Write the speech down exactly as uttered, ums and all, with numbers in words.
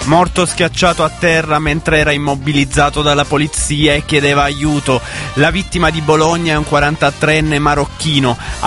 morto schiacciato a terra mentre era immobilizzato dalla polizia e chiedeva aiuto. La vittima di Bologna è un quarantatreenne marocchino,